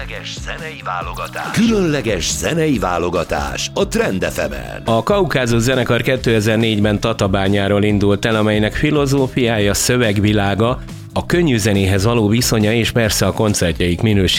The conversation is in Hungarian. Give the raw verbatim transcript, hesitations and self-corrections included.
Különleges zenei válogatás. Különleges zenei válogatás a Trend ef emen. A Kaukázus zenekar kétezer-négyben Tatabányáról indult el, amelynek filozófiája, szövegvilága, a könnyű zenéhez való viszonya és persze a koncertjeik minősége